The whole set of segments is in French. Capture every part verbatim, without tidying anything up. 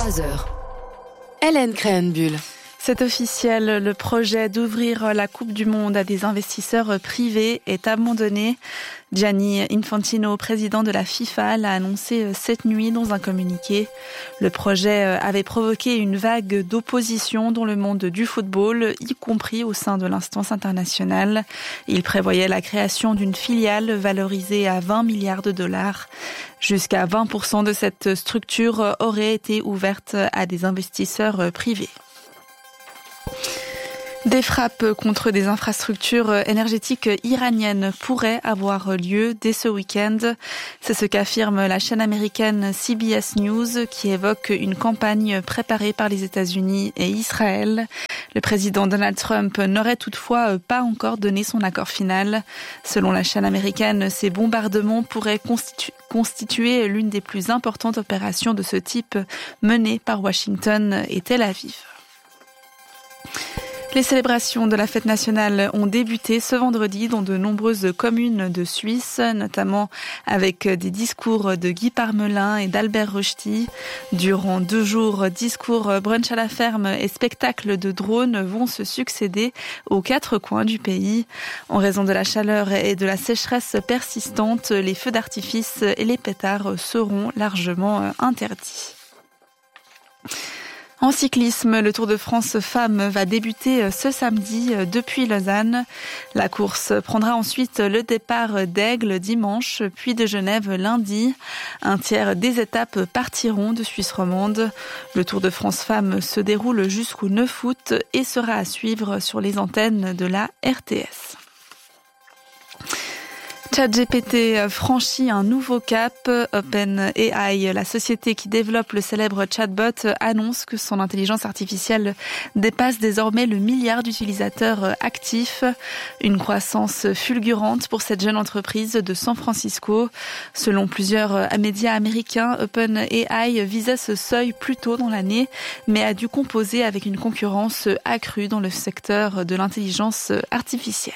trois heures. Hélène Créhenbuhl. C'est officiel, le projet d'ouvrir la Coupe du Monde à des investisseurs privés est abandonné. Gianni Infantino, président de la FIFA, l'a annoncé cette nuit dans un communiqué. Le projet avait provoqué une vague d'opposition dans le monde du football, y compris au sein de l'instance internationale. Il prévoyait la création d'une filiale valorisée à vingt milliards de dollars. Jusqu'à vingt pour cent de cette structure aurait été ouverte à des investisseurs privés. Des frappes contre des infrastructures énergétiques iraniennes pourraient avoir lieu dès ce week-end. C'est ce qu'affirme la chaîne américaine C B S News qui évoque une campagne préparée par les États-Unis et Israël. Le président Donald Trump n'aurait toutefois pas encore donné son accord final. Selon la chaîne américaine, ces bombardements pourraient constitu- constituer l'une des plus importantes opérations de ce type menées par Washington et Tel Aviv. Les célébrations de la fête nationale ont débuté ce vendredi dans de nombreuses communes de Suisse, notamment avec des discours de Guy Parmelin et d'Albert Rochety. Durant deux jours, discours, brunch à la ferme et spectacles de drones vont se succéder aux quatre coins du pays. En raison de la chaleur et de la sécheresse persistante, les feux d'artifice et les pétards seront largement interdits. En cyclisme, le Tour de France Femmes va débuter ce samedi depuis Lausanne. La course prendra ensuite le départ d'Aigle dimanche, puis de Genève lundi. Un tiers des étapes partiront de Suisse romande. Le Tour de France Femmes se déroule jusqu'au neuf août et sera à suivre sur les antennes de la R T S. ChatGPT franchit un nouveau cap. OpenAI, la société qui développe le célèbre chatbot, annonce que son intelligence artificielle dépasse désormais le milliard d'utilisateurs actifs. Une croissance fulgurante pour cette jeune entreprise de San Francisco. Selon plusieurs médias américains, OpenAI visait ce seuil plus tôt dans l'année, mais a dû composer avec une concurrence accrue dans le secteur de l'intelligence artificielle.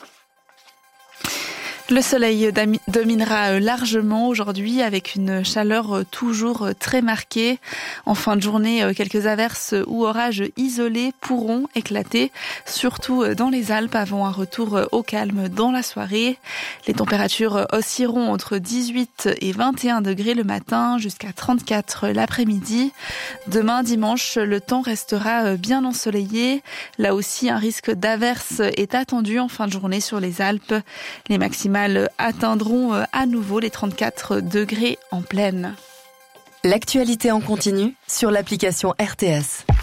Le soleil dominera largement aujourd'hui avec une chaleur toujours très marquée. En fin de journée, quelques averses ou orages isolés pourront éclater, surtout dans les Alpes avant un retour au calme dans la soirée. Les températures oscilleront entre dix-huit et vingt et un degrés le matin jusqu'à trente-quatre l'après-midi. Demain dimanche, le temps restera bien ensoleillé. Là aussi, un risque d'averse est attendu en fin de journée sur les Alpes. Les maximales atteindront à nouveau les trente-quatre degrés en pleine. L'actualité en continu sur l'application R T S.